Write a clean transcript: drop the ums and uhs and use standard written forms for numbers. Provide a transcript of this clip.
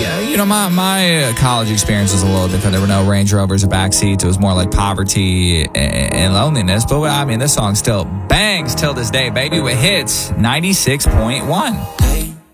My college experience was a little different. There were no Range Rovers or backseats. It was more like poverty and loneliness. But I mean, this song still bangs till this day, baby, with hits 96.1.